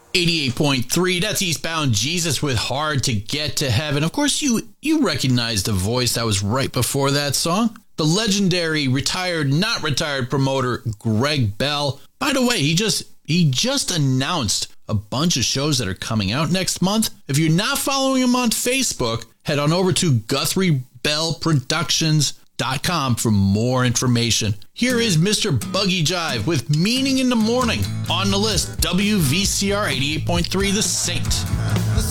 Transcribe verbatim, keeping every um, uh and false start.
eighty-eight point three, that's Eastbound Jesus with Hard to Get to Heaven. Of course, you, you recognize the voice that was right before that song. The legendary retired, not retired promoter Greg Bell. By the way, he just he just announced a bunch of shows that are coming out next month. If you're not following him on Facebook, head on over to Guthrie Bell Productions dot com for more information. Here is Mister Buggy Jive with Meaning in the Morning on the list. W V C R eighty-eight point three, The Saint.